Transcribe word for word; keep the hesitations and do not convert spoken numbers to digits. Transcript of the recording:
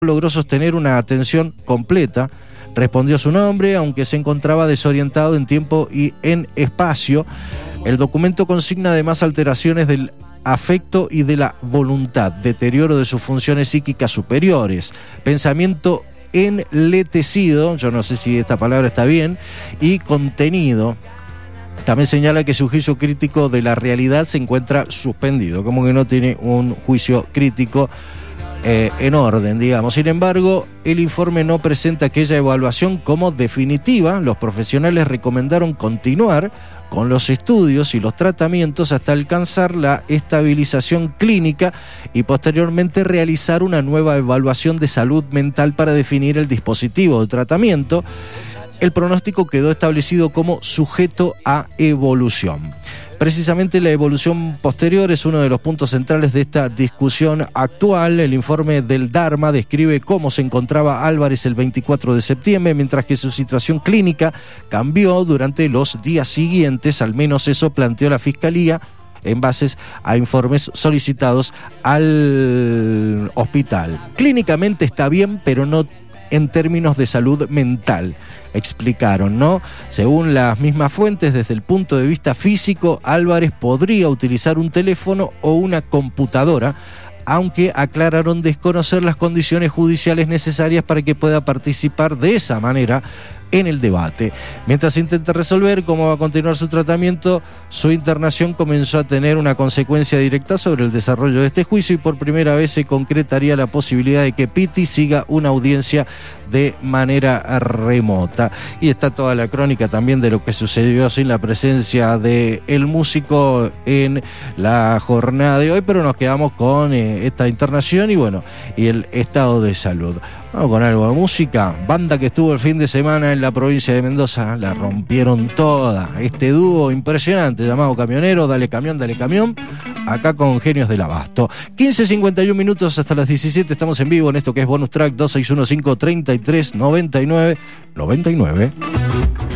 logró sostener una atención completa. Respondió su nombre, aunque se encontraba desorientado en tiempo y en espacio. El documento consigna además alteraciones del afecto y de la voluntad, deterioro de sus funciones psíquicas superiores, pensamiento enletecido, yo no sé si esta palabra está bien, y contenido. También señala que su juicio crítico de la realidad se encuentra suspendido, como que no tiene un juicio crítico eh, en orden, digamos. Sin embargo, el informe no presenta aquella evaluación como definitiva. Los profesionales recomendaron continuar con los estudios y los tratamientos hasta alcanzar la estabilización clínica y posteriormente realizar una nueva evaluación de salud mental para definir el dispositivo de tratamiento. El pronóstico quedó establecido como sujeto a evolución. Precisamente la evolución posterior es uno de los puntos centrales de esta discusión actual. El informe del Dharma describe cómo se encontraba Álvarez el veinticuatro de septiembre, mientras que su situación clínica cambió durante los días siguientes, al menos eso planteó la Fiscalía, en base a informes solicitados al hospital. Clínicamente está bien, pero no en términos de salud mental, explicaron, ¿no? Según las mismas fuentes, desde el punto de vista físico, Álvarez podría utilizar un teléfono o una computadora, aunque aclararon desconocer las condiciones judiciales necesarias para que pueda participar de esa manera en el debate. Mientras se intenta resolver cómo va a continuar su tratamiento, su internación comenzó a tener una consecuencia directa sobre el desarrollo de este juicio y por primera vez se concretaría la posibilidad de que Pitti siga una audiencia de manera remota. Y está toda la crónica también de lo que sucedió sin la presencia de el músico en la jornada de hoy, pero nos quedamos con eh, esta internación y bueno, y el estado de salud. Vamos con algo de música. Banda que estuvo el fin de semana en la provincia de Mendoza, la rompieron toda. Este dúo impresionante llamado Camionero, Dale Camión, Dale Camión, acá con Genios del Abasto. quince cincuenta y un minutos hasta las diecisiete, estamos en vivo en esto que es Bonus Track dos seis uno cinco, treinta y tres, noventa y nueve, noventa y nueve.